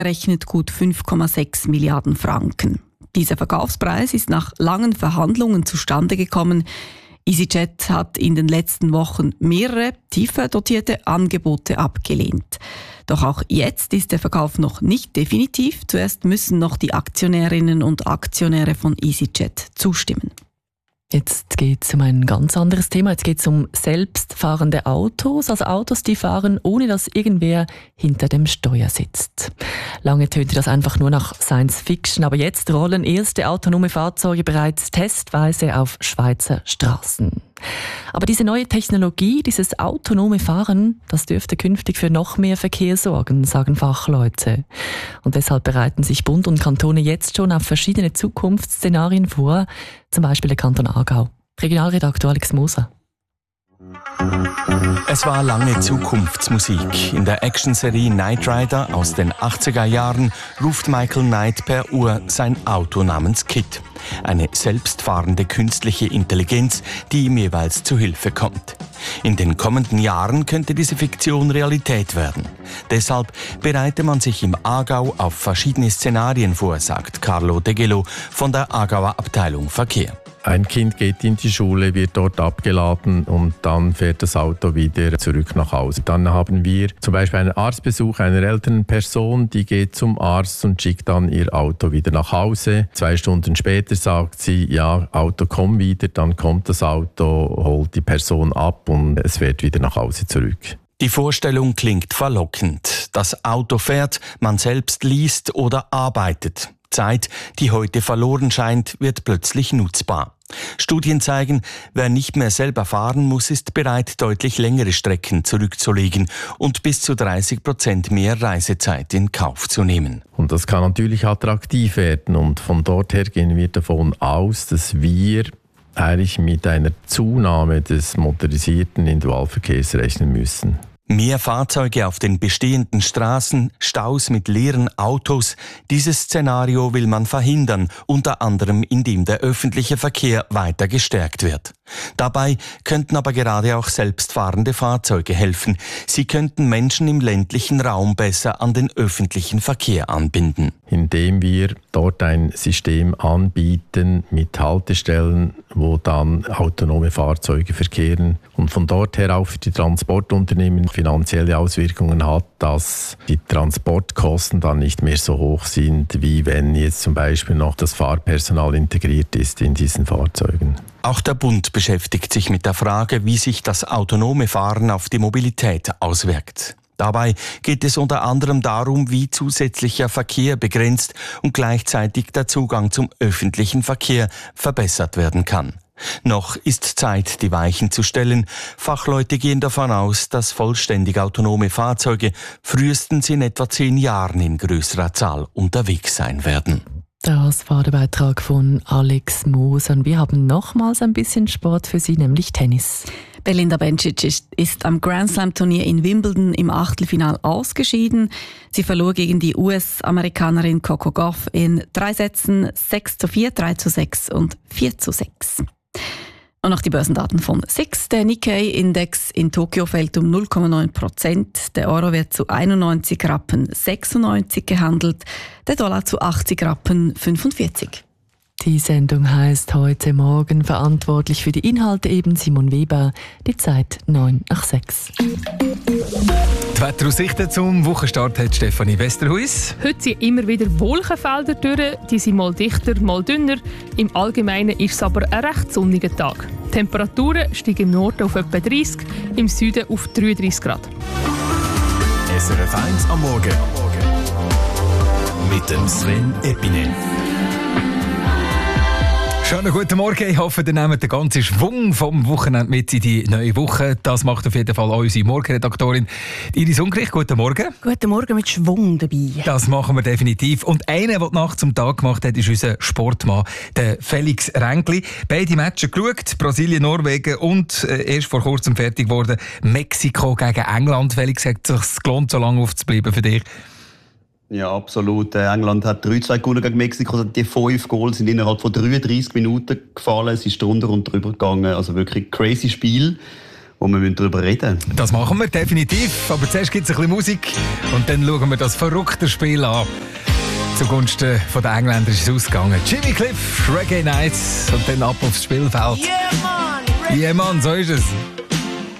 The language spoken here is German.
rechnet gut 5,6 Milliarden Franken. Dieser Verkaufspreis ist nach langen Verhandlungen zustande gekommen. EasyJet hat in den letzten Wochen mehrere tiefer dotierte Angebote abgelehnt. Doch auch jetzt ist der Verkauf noch nicht definitiv. Zuerst müssen noch die Aktionärinnen und Aktionäre von EasyJet zustimmen. Jetzt geht es um ein ganz anderes Thema. Jetzt geht es um selbstfahrende Autos, also Autos, die fahren, ohne dass irgendwer hinter dem Steuer sitzt. Lange tönte das einfach nur nach Science Fiction, aber jetzt rollen erste autonome Fahrzeuge bereits testweise auf Schweizer Straßen. Aber diese neue Technologie, dieses autonome Fahren, das dürfte künftig für noch mehr Verkehr sorgen, sagen Fachleute. Und deshalb bereiten sich Bund und Kantone jetzt schon auf verschiedene Zukunftsszenarien vor, zum Beispiel der Kanton Aargau. Regionalredaktor Alex Moser. Es war lange Zukunftsmusik. In der Actionserie Knight Rider aus den 80er Jahren ruft Michael Knight per Uhr sein Auto namens KID. Eine selbstfahrende künstliche Intelligenz, die ihm jeweils zu Hilfe kommt. In den kommenden Jahren könnte diese Fiktion Realität werden. Deshalb bereite man sich im Aargau auf verschiedene Szenarien vor, sagt Carlo De Gelo von der Aargauer Abteilung Verkehr. Ein Kind geht in die Schule, wird dort abgeladen und dann fährt das Auto wieder zurück nach Hause. Dann haben wir zum Beispiel einen Arztbesuch einer älteren Person, die geht zum Arzt und schickt dann ihr Auto wieder nach Hause. 2 Stunden später sagt sie, ja, Auto komm wieder, dann kommt das Auto, holt die Person ab und es fährt wieder nach Hause zurück. Die Vorstellung klingt verlockend. Das Auto fährt, man selbst liest oder arbeitet. Zeit, die heute verloren scheint, wird plötzlich nutzbar. Studien zeigen, wer nicht mehr selber fahren muss, ist bereit, deutlich längere Strecken zurückzulegen und bis zu 30% mehr Reisezeit in Kauf zu nehmen. Und das kann natürlich attraktiv werden und von dort her gehen wir davon aus, dass wir eigentlich mit einer Zunahme des motorisierten Individualverkehrs rechnen müssen. Mehr Fahrzeuge auf den bestehenden Straßen, Staus mit leeren Autos. Dieses Szenario will man verhindern, unter anderem indem der öffentliche Verkehr weiter gestärkt wird. Dabei könnten aber gerade auch selbstfahrende Fahrzeuge helfen. Sie könnten Menschen im ländlichen Raum besser an den öffentlichen Verkehr anbinden. Indem wir dort ein System anbieten mit Haltestellen, wo dann autonome Fahrzeuge verkehren und von dort her auch für die Transportunternehmen finanzielle Auswirkungen hat, dass die Transportkosten dann nicht mehr so hoch sind, wie wenn jetzt zum Beispiel noch das Fahrpersonal integriert ist in diesen Fahrzeugen. Auch der Bund beschäftigt sich mit der Frage, wie sich das autonome Fahren auf die Mobilität auswirkt. Dabei geht es unter anderem darum, wie zusätzlicher Verkehr begrenzt und gleichzeitig der Zugang zum öffentlichen Verkehr verbessert werden kann. Noch ist Zeit, die Weichen zu stellen. Fachleute gehen davon aus, dass vollständig autonome Fahrzeuge frühestens in etwa 10 Jahren in größerer Zahl unterwegs sein werden. Das war der Beitrag von Alex Moser. Wir haben nochmals ein bisschen Sport für Sie, nämlich Tennis. Belinda Bencic ist am Grand Slam Turnier in Wimbledon im Achtelfinal ausgeschieden. Sie verlor gegen die US-Amerikanerin Coco Gauff in 3 Sätzen 6:4, 3:6 und 4:6. Und noch die Börsendaten von SIX. Der Nikkei-Index in Tokio fällt um 0,9%. Der Euro wird zu 91 Rappen 96 gehandelt. Der Dollar zu 80 Rappen 45. Die Sendung heisst «Heute Morgen», verantwortlich für die Inhalte eben Simon Weber. Die Zeit 5:55. Die Wetteraussichten zum Wochenstart hat Stefanie Westerhuis. Heute sind immer wieder Wolkenfelder durch. Die sind mal dichter, mal dünner. Im Allgemeinen ist es aber ein recht sonniger Tag. Die Temperaturen steigen im Norden auf etwa 30, im Süden auf 33 Grad. SRF 1 am Morgen. Mit dem Sven Epine. Schönen guten Morgen. Ich hoffe, ihr nehmt den ganzen Schwung vom Wochenende mit in die neue Woche. Das macht auf jeden Fall auch unsere Morgenredaktorin Iris Unkrich. Guten Morgen. Guten Morgen mit Schwung dabei. Das machen wir definitiv. Und einer, der die Nacht zum Tag gemacht hat, ist unser Sportmann, der Felix Ränkli. Beide Matches geschaut, Brasilien, Norwegen und erst vor kurzem fertig geworden, Mexiko gegen England. Felix, hat es sich gelohnt, so lange aufzubleiben für dich? Ja, absolut. England hat 3-2 gewonnen gegen Mexiko. Die 5 Goals sind innerhalb von 33 Minuten gefallen. Es ist drunter und drüber gegangen. Also wirklich ein crazy Spiel. wo wir darüber reden müssen. Das machen wir definitiv, aber zuerst gibt es ein bisschen Musik und dann schauen wir das verrückte Spiel an. Zugunsten der Engländer ist es ausgegangen. Jimmy Cliff, Reggae Nights und dann ab aufs Spielfeld. Yeah, Mann, so ist es.